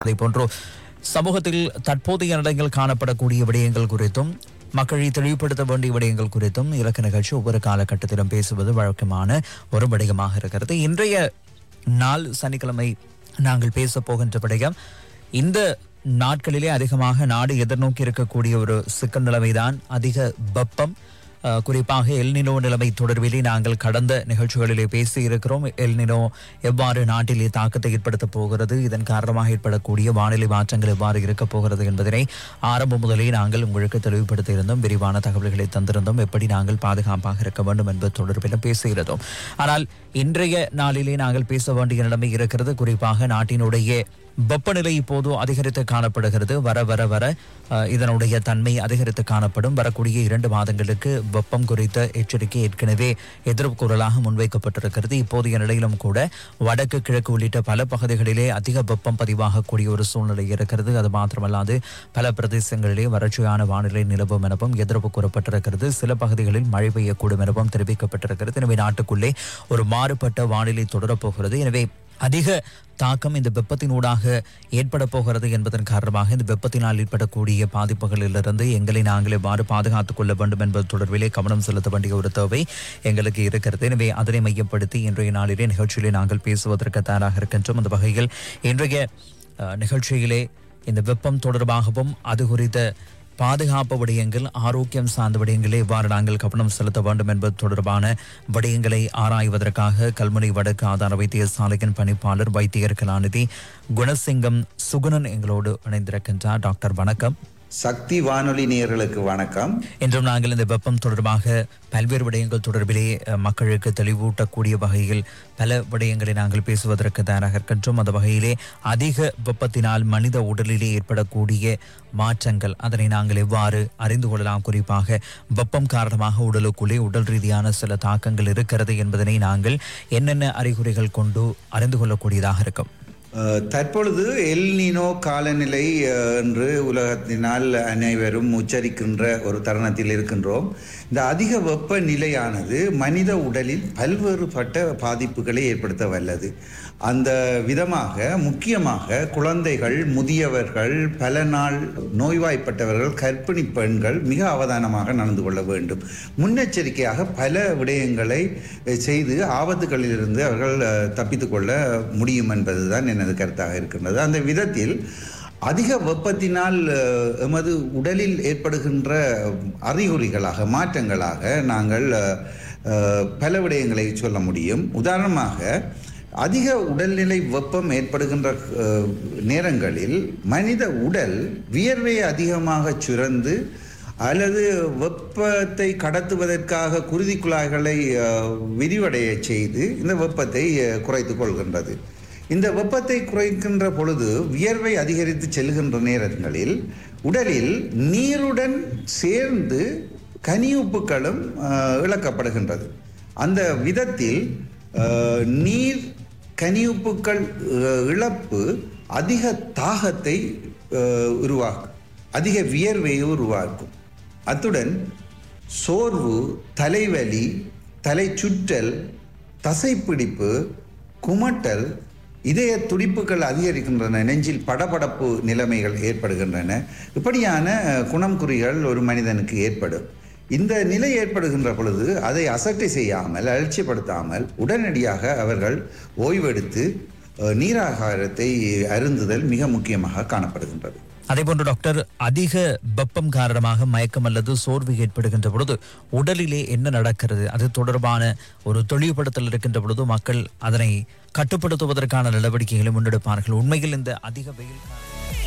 அதேபோன்று சமூகத்தில் தற்போதைய இடங்கள் காணப்படக்கூடிய விடயங்கள் குறித்தும் மக்களை தெளிவுபடுத்த வேண்டிய விடயங்கள் குறித்தும் இலக்க நிகழ்ச்சி ஒவ்வொரு காலகட்டத்திலும் பேசுவது வழக்கமான ஒரு விடயமாக இருக்கிறது. இன்றைய நாள் சனிக்கிழமை நாங்கள் பேச போகின்ற விடயம், இந்த நாட்களிலே அதிகமாக நாடு எதிர்நோக்கி இருக்கக்கூடிய ஒரு சிக்கல் நிலைமைதான் அதிக வெப்பம். குறிப்பாக எல்னினோ நிலைமை தொடர்பிலே நாங்கள் கடந்த நிகழ்ச்சிகளிலே பேசி இருக்கிறோம். எல்னினோ எவ்வாறு நாட்டிலே தாக்கத்தை ஏற்படுத்தப் போகிறது, இதன் காரணமாக ஏற்படக்கூடிய வானிலை மாற்றங்கள் எவ்வாறு இருக்கப் போகிறது என்பதனை ஆரம்பம் முதலே நாங்கள் உங்களுக்கு தெளிவுபடுத்த இருந்தோம். விரிவான தகவல்களை தந்திருந்தோம். எப்படி நாங்கள் பாதுகாப்பாக இருக்க வேண்டும் என்பது தொடர்பிலும் பேசியிருந்தோம். ஆனால் இன்றைய நாளிலே நாங்கள் பேச வேண்டிய நிலைமை இருக்கிறது. குறிப்பாக நாட்டினுடைய வெப்பநிலை இப்போது அதிகரித்து காணப்படுகிறது. வர வர வர இதனுடைய தன்மை அதிகரித்து காணப்படும். வரக்கூடிய 2 மாதங்களுக்கு வெப்பம் குறித்த எச்சரிக்கை ஏற்கனவே எதிர்ப்பு குரலாக முன்வைக்கப்பட்டிருக்கிறது. இப்போதைய நிலையிலும் கூட வடக்கு கிழக்கு உள்ளிட்ட பல பகுதிகளிலே அதிக வெப்பம் பதிவாகக்கூடிய ஒரு சூழ்நிலை இருக்கிறது. அது மாத்திரமல்லாது பல பிரதேசங்களிலே வறட்சியான வானிலை நிலவும் எனவும் எதிர்ப்பு கூறப்பட்டிருக்கிறது. சில பகுதிகளில் மழை பெய்யக்கூடும் எனவும் தெரிவிக்கப்பட்டிருக்கிறது. எனவே நாட்டுக்குள்ளே ஒரு மாறுபட்ட வானிலை தொடரப்போகிறது. எனவே அதிக தாக்கம் இந்த வெப்பத்தினூடாக ஏற்பட போகிறது என்பதன் காரணமாக இந்த வெப்பத்தினால் ஏற்படக்கூடிய பாதிப்புகளிலிருந்து எங்களை நாங்கள் எவ்வாறு பாதுகாத்துக் கொள்ள வேண்டும் என்பது தொடர்பிலே கவனம் செலுத்த வேண்டிய ஒரு தேவை எங்களுக்கு இருக்கிறது. எனவே அதனை மையப்படுத்தி இன்றைய நாளிலே நிகழ்ச்சியிலே நாங்கள் பேசுவதற்கு தயாராக இருக்கின்றோம். அந்த வகையில் இன்றைய நிகழ்ச்சியிலே இந்த வெப்பம் தொடர்பாகவும் அது குறித்த பாதுகாப்பு விடயங்கள், ஆரோக்கியம் சார்ந்த விடயங்களை எவ்வாறு நாங்கள் கவனம் செலுத்த வேண்டும் என்பது தொடர்பான விடயங்களை ஆராய்வதற்காக கல்முனை வடக்கு ஆதார வைத்தியசாலையின் பணிப்பாளர் வைத்தியர் கலாநிதி குணசிங்கம் சுகுணன் எங்களோடு இணைந்திருக்கின்றார். டாக்டர் வணக்கம். சக்தி வானொலி நேயர்களுக்கு வணக்கம். இன்றும் நாங்கள் இந்த வெப்பம் தொடர்பாக பல்வேறு விடயங்கள் தொடர்பிலே மக்களுக்கு தெளிவூட்டக்கூடிய வகையில் பல விடயங்களை நாங்கள் பேசுவதற்கு தயாராக இருக்கின்றோம். அந்த வகையிலே அதிக வெப்பத்தினால் மனித உடலிலே ஏற்படக்கூடிய மாற்றங்கள், அதனை நாங்கள் எவ்வாறு அறிந்து கொள்ளலாம், குறிப்பாக வெப்பம் காரணமாக உடலுக்குள்ளே உடல் ரீதியான சில தாக்கங்கள் இருக்கிறது என்பதனை நாங்கள் என்னென்ன அறிகுறிகள் கொண்டு அறிந்து கொள்ளக்கூடியதாக இருக்கும்? தற்பொழுது எல்னினோ காலநிலை என்று உலகத்தினால் அனைவரும் உச்சரிக்கின்ற ஒரு தருணத்தில் இருக்கின்றோம். இந்த அதிக வெப்ப நிலையானது மனித உடலில் பல்வேறுபட்ட பாதிப்புகளை ஏற்படுத்த வல்லது. அந்த விதமாக முக்கியமாக குழந்தைகள், முதியவர்கள், பல நாள் நோய்வாய்ப்பட்டவர்கள், கர்ப்பிணி பெண்கள் மிக அவதானமாக நடந்து கொள்ள வேண்டும். முன்னெச்சரிக்கையாக பல விடயங்களை செய்து ஆபத்துகளிலிருந்து அவர்கள் தப்பித்துக் கொள்ள முடியும் என்பதுதான் எனது கருத்தாக இருக்கின்றது. அந்த விதத்தில் அதிக வெப்பத்தினால் எமது உடலில் ஏற்படுகின்ற அறிகுறிகளாக, மாற்றங்களாக நாங்கள் பல விடயங்களை சொல்ல முடியும். உதாரணமாக, அதிக உடல்நிலை வெப்பம் ஏற்படுகின்ற நேரங்களில் மனித உடல் வியர்வையை அதிகமாக சுரந்து அல்லது வெப்பத்தை கடத்துவதற்காக குருதி குழாய்களை விரிவடைய செய்து இந்த வெப்பத்தை குறைத்து கொள்கின்றது. இந்த வெப்பத்தை குறைக்கின்ற பொழுது வியர்வை அதிகரித்து செல்கின்ற நேரங்களில் உடலில் நீருடன் சேர்ந்து கனியுப்புக்களும் இழக்கப்படுகின்றது. அந்த விதத்தில் நீர் கனியுப்புக்கள் இழப்பு அதிக தாகத்தை உருவாக்கும், அதிக வியர்வையை உருவாக்கும். அத்துடன் சோர்வு, தலைவலி, தலை சுற்றல், தசைப்பிடிப்பு, குமட்டல், இதய துடிப்புகள் அதிகரிக்கின்றன, நெஞ்சில் படபடப்பு நிலைமைகள் ஏற்படுகின்றன. இப்படியான குணம்குறிகள் ஒரு மனிதனுக்கு ஏற்படும். இந்த நிலை ஏற்படுகின்ற பொழுது அதை அசட்டை செய்யாமல், அலட்சியப்படுத்தாமல் உடனடியாக அவர்கள் ஓய்வெடுத்து நீராகாரத்தை அருந்துதல் மிக முக்கியமாக காணப்படுகின்றது. அதேபோன்று டாக்டர், அதிக வெப்பம் காரணமாக மயக்கம் அல்லது சோர்வு ஏற்படுகின்ற பொழுது உடலிலே என்ன நடக்கிறது, அது தொடர்பான ஒரு தெளிவுபடுத்தல் இருக்கின்ற பொழுது மக்கள் அதனை கட்டுப்படுத்துவதற்கான நடவடிக்கைகளை முன்னெடுப்பார்கள். உண்மையில் இந்த அதிக வெயில்